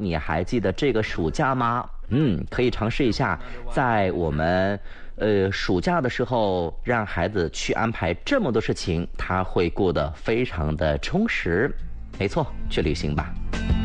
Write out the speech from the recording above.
你还记得这个暑假吗？可以尝试一下，在我们暑假的时候，让孩子去安排这么多事情，他会过得非常的充实。没错，去旅行吧。